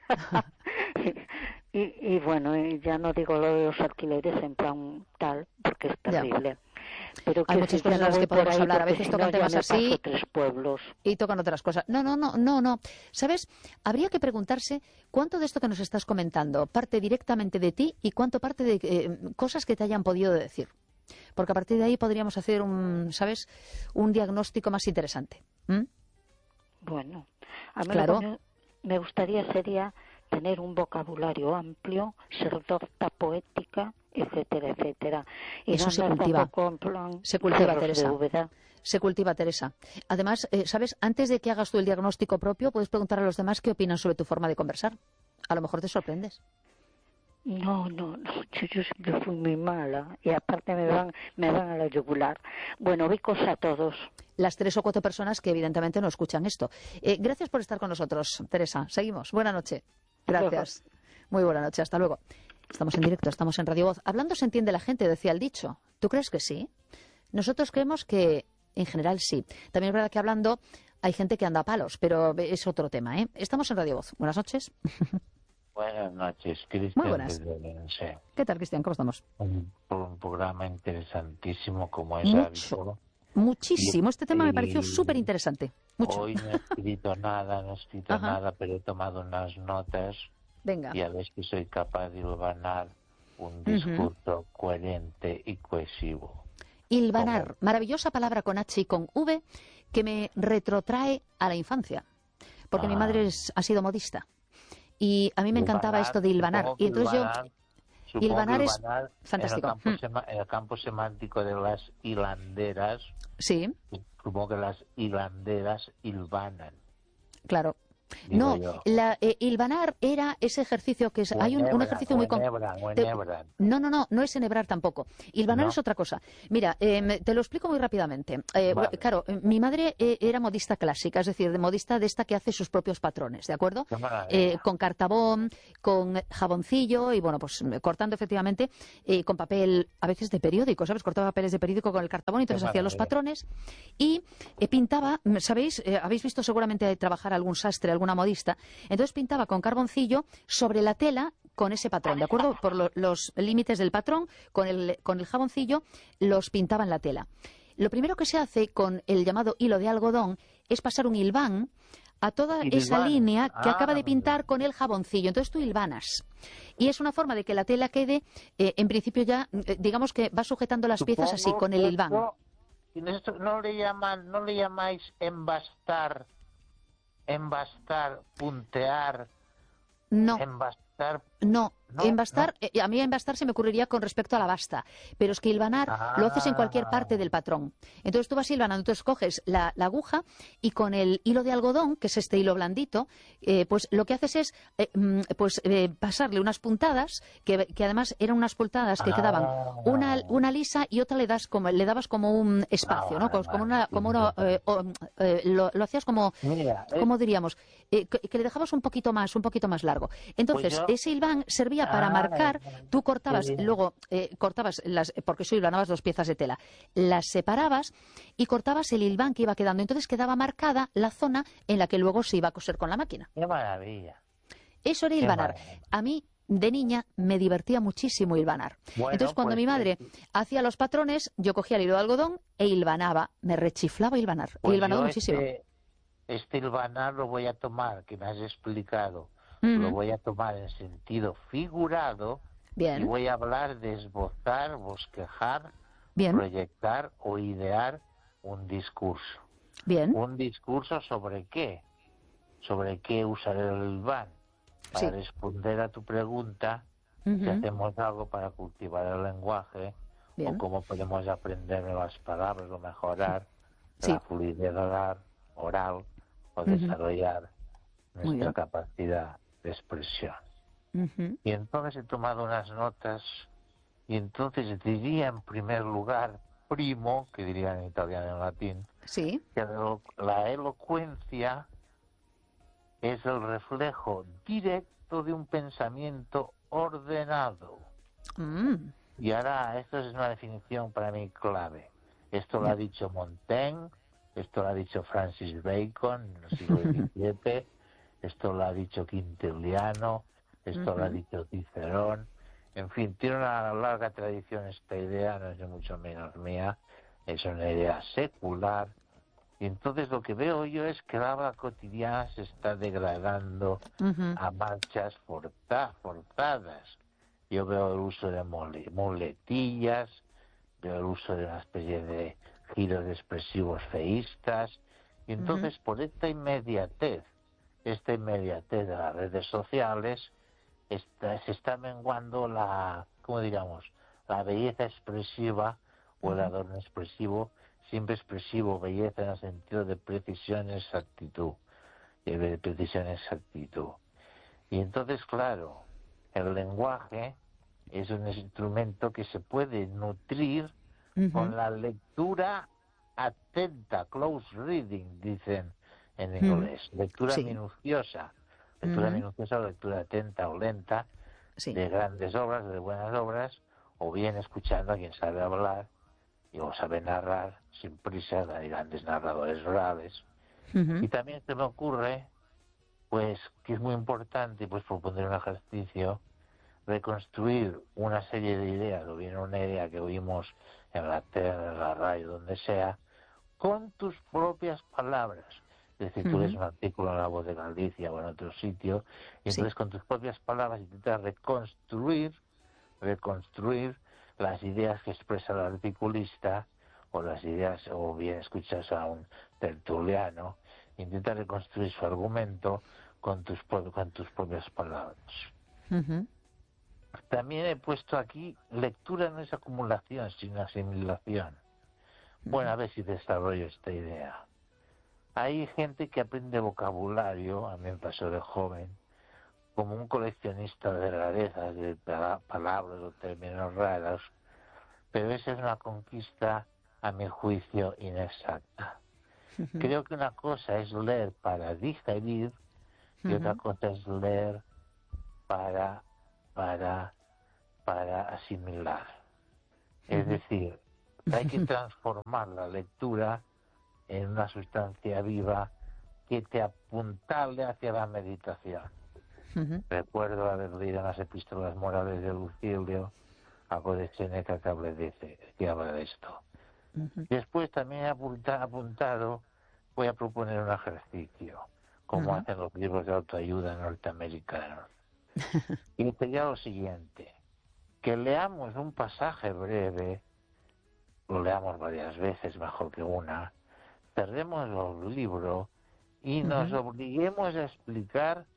y bueno, ya no digo lo de los alquileres en plan tal, porque es terrible. Pero hay muchas cosas de las que podemos hablar. A veces tocan temas así y tocan otras cosas. No. ¿Sabes? Habría que preguntarse cuánto de esto que nos estás comentando parte directamente de ti y cuánto parte de cosas que te hayan podido decir. Porque a partir de ahí podríamos hacer un diagnóstico más interesante. Bueno, a mí claro. Lo que me gustaría sería tener un vocabulario amplio, ser docta, poética, etcétera, etcétera. Y eso no se cultiva. Se cultiva, Teresa. Se cultiva, Teresa. Además, ¿sabes? Antes de que hagas tú el diagnóstico propio, puedes preguntar a los demás qué opinan sobre tu forma de conversar. A lo mejor te sorprendes. No, yo siempre fui muy mala y aparte me van a la yugular. Bueno, becos a todos. Las 3 o 4 personas que evidentemente no escuchan esto. Gracias por estar con nosotros, Teresa. Seguimos. Buena noche. Gracias. Muy buena noche. Hasta luego. Estamos en directo, estamos en Radio Voz. Hablando se entiende la gente, decía el dicho. ¿Tú crees que sí? Nosotros creemos que en general sí. También es verdad que hablando hay gente que anda a palos, pero es otro tema, ¿eh? Estamos en Radio Voz. Buenas noches. Buenas noches, Cristian. Muy buenas. ¿Qué tal, Cristian? ¿Cómo estamos? Un programa interesantísimo como es hábito. Muchísimo. Este tema me pareció súper interesante. Mucho. Hoy no he escrito nada, pero he tomado unas notas. Venga. Y a ver si soy capaz de hilvanar un discurso coherente y cohesivo. Hilvanar, maravillosa palabra con H y con V que me retrotrae a la infancia. Porque mi madre ha sido modista. Y a mí me encantaba esto de hilvanar. Y entonces hilvanar es fantástico. En el campo semántico de las hilanderas, sí. Supongo que las hilanderas hilvanan. Claro. No, hilvanar era ese ejercicio que es... Hay un ejercicio muy... No es enhebrar tampoco. Hilvanar es otra cosa. Mira, te lo explico muy rápidamente. Vale. Claro, mi madre era modista clásica, es decir, de modista de esta que hace sus propios patrones, ¿de acuerdo? Con cartabón, con jaboncillo y, bueno, pues cortando efectivamente con papel, a veces de periódico, ¿sabes? Cortaba papeles de periódico con el cartabón y entonces hacía los patrones y pintaba, ¿sabéis? Habéis visto seguramente trabajar algún sastre, alguna modista, entonces pintaba con carboncillo sobre la tela con ese patrón, ¿de acuerdo? Por los límites del patrón, con el jaboncillo los pintaba en la tela. Lo primero que se hace con el llamado hilo de algodón es pasar un hilván a toda esa línea que acaba de pintar con el jaboncillo. Entonces tú hilvanas. Y es una forma de que la tela quede, en principio ya, digamos que va sujetando las piezas así, con el hilván. ¿No le llamáis embastar, puntear? No. embastar. No, No, embastar, a mí embastar se me ocurriría con respecto a la basta, pero es que hilvanar lo haces en cualquier parte del patrón. Entonces tú vas hilvanando, entonces coges la aguja y con el hilo de algodón, que es este hilo blandito, pues lo que haces es pasarle unas puntadas, que además eran unas puntadas que quedaban una lisa y otra le dabas como un espacio, ¿no? Lo hacías como, Mira, ¿cómo diríamos? Que le dejabas un poquito más largo. Entonces, ese hilván servía para marcar, tú cortabas, luego cortabas porque eso hilvanabas 2 piezas de tela, las separabas y cortabas el hilván que iba quedando. Entonces quedaba marcada la zona en la que luego se iba a coser con la máquina. ¡Qué maravilla! Eso era hilvanar. A mí, de niña, me divertía muchísimo hilvanar. Bueno, entonces, cuando mi madre hacía los patrones, yo cogía el hilo de algodón e hilvanaba. Me rechiflaba hilvanar. He hilvanado muchísimo. Este hilvanar lo voy a tomar, que me has explicado, lo voy a tomar en sentido figurado. Bien. Y voy a hablar de esbozar, bosquejar, Bien. proyectar o idear un discurso. Bien. ¿Un discurso sobre qué? ¿Sobre qué usar el hilván? Para responder a tu pregunta, si hacemos algo para cultivar el lenguaje, o cómo podemos aprender nuevas palabras o mejorar la fluidez oral o desarrollar nuestra capacidad de expresión. Y entonces he tomado unas notas y entonces diría en primer lugar, primo, que dirían en italiano y en latín, que la elocuencia es el reflejo directo de un pensamiento ordenado. Y ahora, esto es una definición para mí clave. Esto lo ha dicho Montaigne, esto lo ha dicho Francis Bacon en el siglo XVII, esto lo ha dicho Quintiliano, esto lo ha dicho Cicerón. En fin, tiene una larga tradición esta idea, no es mucho menos mía, es una idea secular. Y entonces lo que veo yo es que la habla cotidiana se está degradando a marchas forzadas. Yo veo el uso de muletillas, veo el uso de una especie de giros expresivos feístas. Y entonces por esta inmediatez de las redes sociales, se está menguando la belleza expresiva o el adorno expresivo, siempre expresivo, belleza en el sentido de precisión y exactitud. Y entonces, claro, el lenguaje es un instrumento que se puede nutrir con la lectura atenta, close reading, dicen en inglés, lectura minuciosa. Lectura minuciosa o lectura atenta o lenta de grandes obras, de buenas obras, o bien escuchando a quien sabe hablar o sabe narrar sin prisa, hay grandes narradores orales. Y también se me ocurre, pues, que es muy importante, pues, proponer un ejercicio, reconstruir una serie de ideas, o bien una idea que oímos en la tele, en la radio, donde sea, con tus propias palabras. Es decir, tú lees un artículo en La Voz de Galicia o en otro sitio, y entonces con tus propias palabras intentas reconstruir las ideas que expresa el articulista, o las ideas, o bien escuchas a un tertuliano, intenta reconstruir su argumento con tus propias palabras. También he puesto aquí, lectura no es acumulación, sino asimilación. Bueno, a ver si desarrollo esta idea. Hay gente que aprende vocabulario, a mí me pasó de joven, como un coleccionista de rarezas, de palabras o términos raros, pero esa es una conquista, a mi juicio, inexacta. Creo que una cosa es leer para digerir y otra cosa es leer para asimilar. Es decir, hay que transformar la lectura en una sustancia viva que te apuntale hacia la meditación. Recuerdo haber leído en las epístolas morales de Lucilio algo de Séneca que habla de esto. Después también he apuntado, voy a proponer un ejercicio, como hacen los libros de autoayuda norteamericanos. Y sería lo siguiente, que leamos un pasaje breve, lo leamos varias veces, mejor que una, cerremos el libro y nos obliguemos a explicar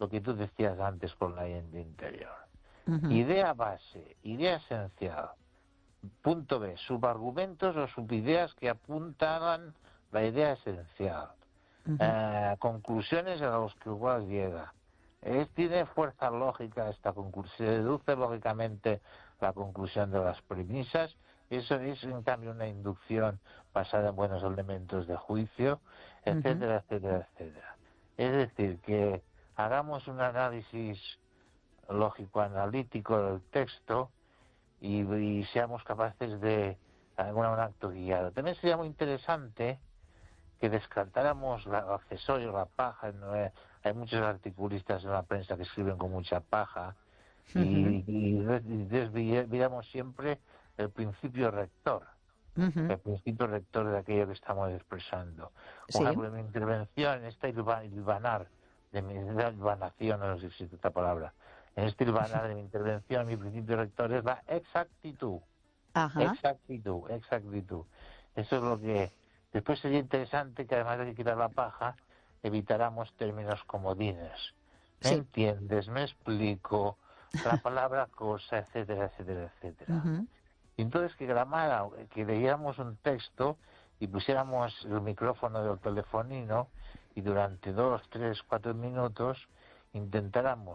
lo que tú decías antes con la interior. Idea base, idea esencial. Punto B, subargumentos o subideas que apuntaban la idea esencial. Conclusiones a las que igual llega. Tiene fuerza lógica esta conclusión, se deduce lógicamente la conclusión de las premisas. Eso es en cambio una inducción basada en buenos elementos de juicio, etcétera, etcétera, etcétera. Es decir, que hagamos un análisis lógico-analítico del texto y seamos capaces de un acto guiado. También sería muy interesante que descartáramos el accesorio, la paja. Hay muchos articulistas en la prensa que escriben con mucha paja y viéramos siempre el principio rector. El principio rector de aquello que estamos expresando. Por ejemplo, en mi intervención, en esta hilvanación, no sé si existe esta palabra, en este hilvanar de mi intervención, mi principio rector es la exactitud. Exactitud. Eso es lo que... Después sería interesante que además de quitar la paja, evitáramos términos comodines. ¿Me entiendes? ¿Me explico? La palabra cosa, etcétera, etcétera, etcétera. Y entonces que leyéramos un texto y pusiéramos el micrófono del telefonino y durante 2, 3, 4 minutos intentáramos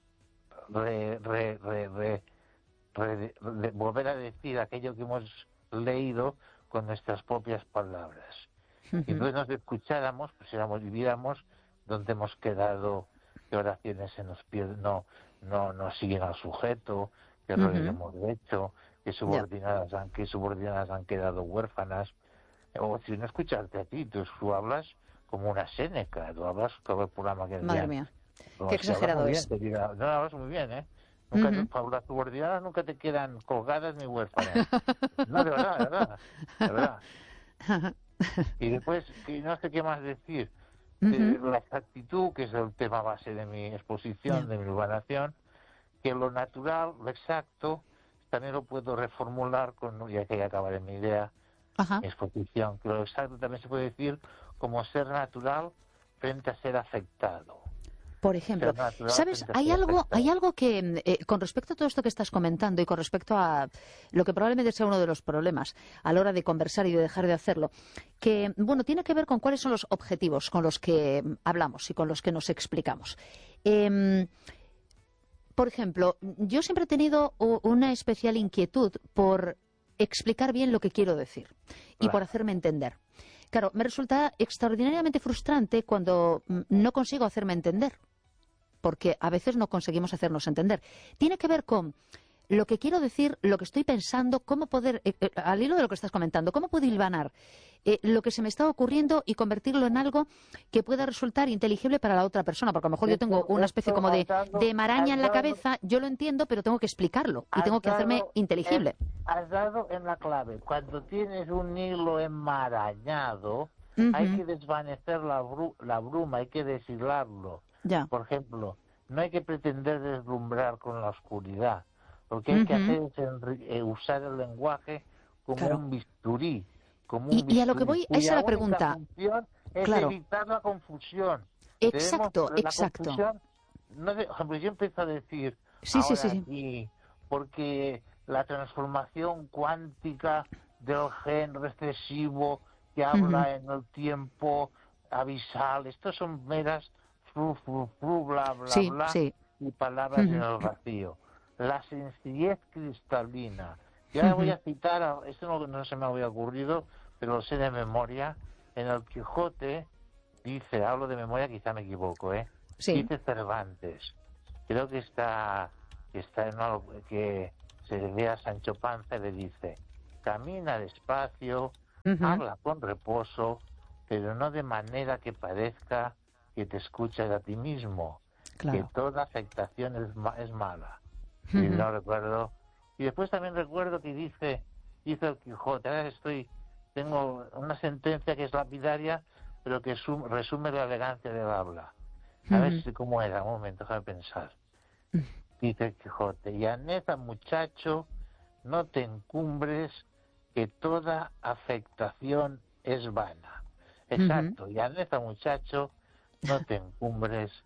volver a decir aquello que hemos leído con nuestras propias palabras. Y entonces nos escucháramos, pusiéramos y viéramos dónde hemos quedado, qué oraciones se nos pierden, no siguen al sujeto, qué errores hemos hecho, qué subordinadas han quedado huérfanas. O si no escucharte a ti, tú hablas como una Séneca, tú hablas como el programa que... Madre mía, qué exagerado es. No, hablas muy bien, ¿eh? Nunca las subordinadas nunca te quedan colgadas ni huérfanas. No, de verdad. Y después, no sé qué más decir. La exactitud, que es el tema base de mi exposición, de mi urbanación, que lo natural, lo exacto, también lo puedo reformular con, ya que ya acabaré mi idea, mi exposición, que lo exacto también se puede decir como ser natural frente a ser afectado. Por ejemplo, ¿sabes? Hay algo que, con respecto a todo esto que estás comentando y con respecto a lo que probablemente sea uno de los problemas a la hora de conversar y de dejar de hacerlo, que, bueno, tiene que ver con cuáles son los objetivos con los que hablamos y con los que nos explicamos. Por ejemplo, yo siempre he tenido una especial inquietud por explicar bien lo que quiero decir y por hacerme entender. Claro, me resulta extraordinariamente frustrante cuando no consigo hacerme entender, porque a veces no conseguimos hacernos entender. Tiene que ver con lo que quiero decir, lo que estoy pensando, cómo poder, al hilo de lo que estás comentando, cómo puedo hilvanar lo que se me está ocurriendo y convertirlo en algo que pueda resultar inteligible para la otra persona, porque a lo mejor yo tengo una especie como de maraña en la cabeza, yo lo entiendo, pero tengo que explicarlo y tengo que hacerme inteligible. Has dado en la clave. Cuando tienes un hilo enmarañado, hay que desvanecer la bruma, hay que deshilarlo. Por ejemplo, no hay que pretender deslumbrar con la oscuridad. Lo que hay que hacer es usar el lenguaje como un bisturí. Y a lo que voy, esa es la pregunta. Es evitar la confusión. Exacto. Por ejemplo, yo empiezo a decir aquí, porque la transformación cuántica del gen recesivo que habla en el tiempo abisal, estos son meras bla, bla, y palabras en el vacío. La sencillez cristalina. Y ahora voy a citar, esto no se me había ocurrido, pero lo sé de memoria. En el Quijote dice, hablo de memoria, quizá me equivoco, dice Cervantes, creo que está en algo que se le ve a Sancho Panza y le dice, camina despacio, habla con reposo, pero no de manera que parezca que te escuchas a ti mismo, que toda afectación es mala. Y no recuerdo. Y después también recuerdo que dice el Quijote, ahora tengo una sentencia que es lapidaria, pero que resume la elegancia del habla. A ver cómo era, un momento, déjame pensar. Dice el Quijote, y aneza, muchacho, no te encumbres, que toda afectación es vana. Exacto, y aneza, muchacho, no te encumbres,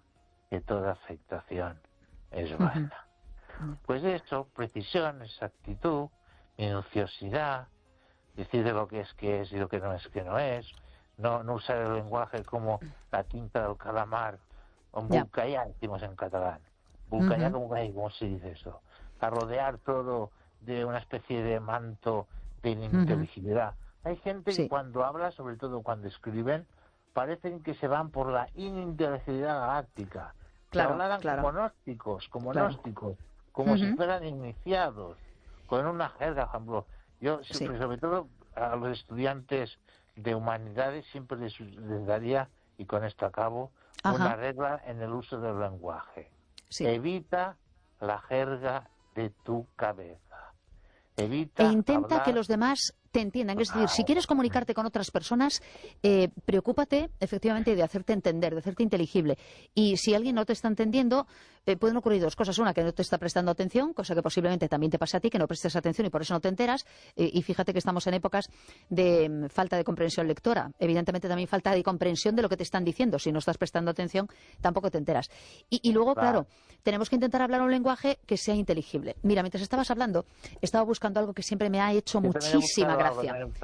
que toda afectación es vana. Pues eso, precisión, exactitud, minuciosidad, decir de lo que es y lo que no es no usar el lenguaje como la tinta del calamar, o bucallá, decimos en catalán. Bucallá, ¿cómo se dice eso? A rodear todo de una especie de manto de ininteligibilidad. Hay gente que cuando habla, sobre todo cuando escriben, parecen que se van por la ininteligibilidad galáctica. Claro, hablaran como gnósticos, como si fueran iniciados, con una jerga, por ejemplo. Yo, sobre todo a los estudiantes de humanidades, siempre les daría, y con esto acabo, una regla en el uso del lenguaje. Evita la jerga de tu cabeza. Evita intenta hablar... que los demás te entiendan. Es decir, si quieres comunicarte con otras personas, preocúpate efectivamente de hacerte entender, de hacerte inteligible. Y si alguien no te está entendiendo, pueden ocurrir dos cosas. Una, que no te está prestando atención, cosa que posiblemente también te pase a ti, que no prestes atención y por eso no te enteras. Y fíjate que estamos en épocas de falta de comprensión lectora. Evidentemente también falta de comprensión de lo que te están diciendo. Si no estás prestando atención, tampoco te enteras. Y luego, claro, tenemos que intentar hablar un lenguaje que sea inteligible. Mira, mientras estabas hablando, estaba buscando algo que siempre me ha hecho muchísima gracia.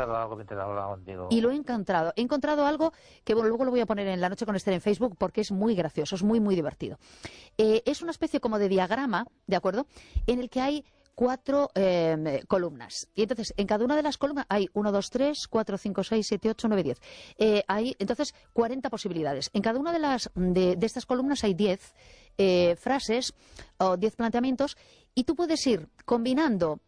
Y lo he encontrado. He encontrado algo que, bueno, luego lo voy a poner en La Noche con Esther en Facebook porque es muy gracioso, es muy, muy divertido. Es una especie como de diagrama, ¿de acuerdo?, en el que hay 4 columnas. Y entonces, en cada una de las columnas hay 1, 2, 3, 4, 5, 6, 7, 8, 9, 10. Hay, entonces, 40 posibilidades. En cada una de estas columnas hay 10 frases o 10 planteamientos y tú puedes ir combinando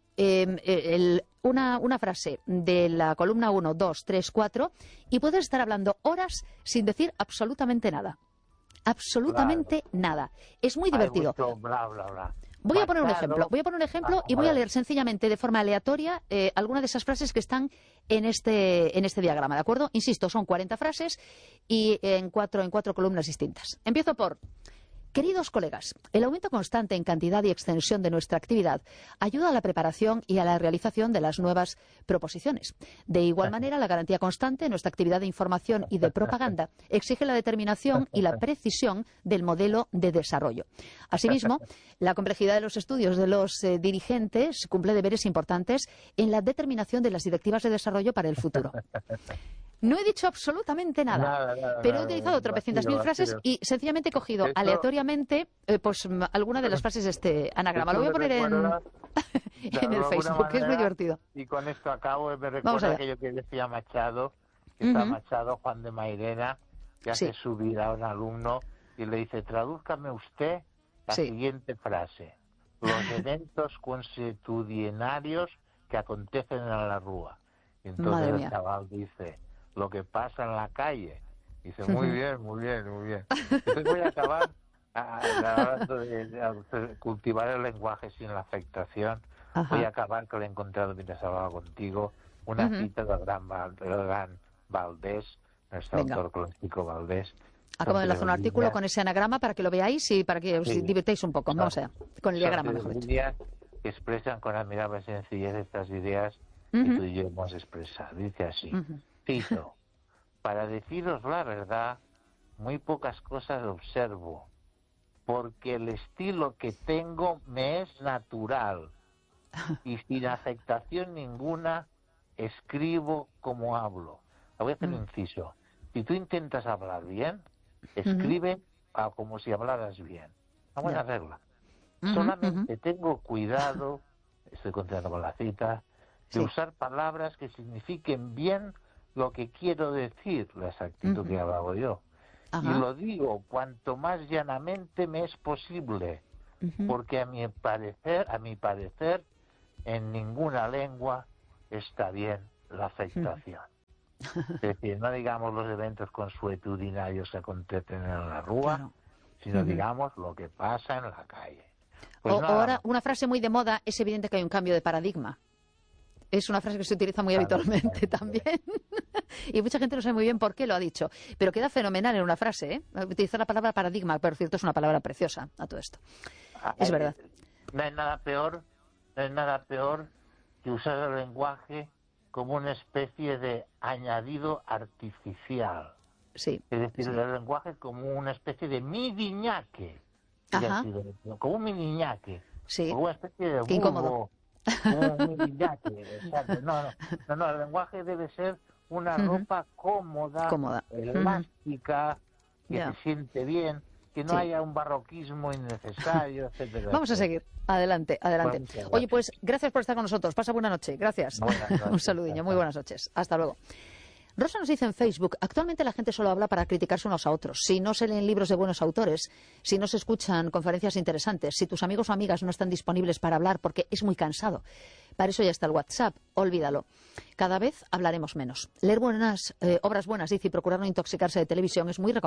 una frase de la columna 1, 2, 3, 4 y puedes estar hablando horas sin decir absolutamente nada. Absolutamente nada. Es muy divertido. Voy a poner un ejemplo y voy a leer sencillamente de forma aleatoria alguna de esas frases que están en este diagrama, ¿de acuerdo? Insisto, son 40 frases y en cuatro columnas distintas. Empiezo por: queridos colegas, el aumento constante en cantidad y extensión de nuestra actividad ayuda a la preparación y a la realización de las nuevas proposiciones. De igual manera, la garantía constante en nuestra actividad de información y de propaganda exige la determinación y la precisión del modelo de desarrollo. Asimismo, la complejidad de los estudios de los dirigentes cumple deberes importantes en la determinación de las directivas de desarrollo para el futuro. No he dicho absolutamente nada, pero he utilizado tropecientas mil frases y sencillamente he cogido aleatoriamente pues alguna de las frases de este anagrama. Lo voy a poner en el Facebook, que es muy divertido. Y con esto acabo, me recuerda aquello que decía Machado, que está Machado, Juan de Mairena, que hace subir a un alumno y le dice: tradúzcame usted la siguiente frase: los eventos consuetudinarios que acontecen en la Rúa. Y entonces el chaval dice: lo que pasa en la calle. Dice: muy bien, muy bien, muy bien. Entonces voy a acabar hablando de cultivar el lenguaje sin la afectación. Voy a acabar, que lo he encontrado mientras hablaba contigo, una cita del gran Valdés, nuestro autor clásico Valdés. Acabo de enlazar un artículo con ese anagrama para que lo veáis y para que os divirtáis un poco. Vamos allá, con el diagrama, mejor dicho. Que expresan con admirable sencillez estas ideas que tú y yo hemos expresado. Dice así: cito: para deciros la verdad, muy pocas cosas observo, porque el estilo que tengo me es natural y sin afectación ninguna escribo como hablo. Voy a hacer un inciso. Si tú intentas hablar bien, escribe como si hablaras bien. Una buena regla. Solamente tengo cuidado, estoy continuando con la cita, de usar palabras que signifiquen bien lo que quiero decir, la exactitud que hago yo. Y lo digo cuanto más llanamente me es posible, porque a mi parecer, en ninguna lengua está bien la afectación. Es decir, no digamos los eventos consuetudinarios que acontecen en la Rúa, sino digamos lo que pasa en la calle. Pues ahora, una frase muy de moda: es evidente que hay un cambio de paradigma. Es una frase que se utiliza muy habitualmente también. Y mucha gente no sabe muy bien por qué lo ha dicho. Pero queda fenomenal en una frase, ¿eh? Utilizar la palabra paradigma, por cierto, es una palabra preciosa a todo esto. Es verdad. No hay nada peor que usar el lenguaje como una especie de añadido artificial. Sí. Es decir, el lenguaje es como una especie de mini-ñaque. Como un mini-ñaque. Sí. Como una especie de Qué incómodo. Como un mini-ñaque. Exacto. No, el lenguaje debe ser una ropa cómoda, elástica, que se siente bien, que no haya un barroquismo innecesario, etcétera. Vamos a seguir. Adelante. Oye, pues gracias por estar con nosotros. Pasa buena noche. Gracias. Un saludillo. Muy buenas noches. Hasta luego. Rosa nos dice en Facebook, actualmente la gente solo habla para criticarse unos a otros. Si no se leen libros de buenos autores, si no se escuchan conferencias interesantes, si tus amigos o amigas no están disponibles para hablar porque es muy cansado, para eso ya está el WhatsApp, olvídalo. Cada vez hablaremos menos. Leer obras buenas, dice, y procurar no intoxicarse de televisión es muy recomendable.